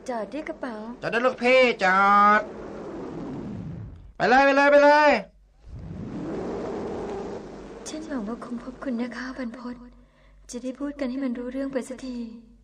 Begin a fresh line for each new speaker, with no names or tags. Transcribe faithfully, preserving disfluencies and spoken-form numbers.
จอดด้วยกระเป๋า
จอดได้ลูกพี่จอดไปเลยไปเลยไปเลย
ฉันหวังว่าคงพบคุณนะคะบรรพตจะได้พูดกันให้มันรู้เรื่องไปสักที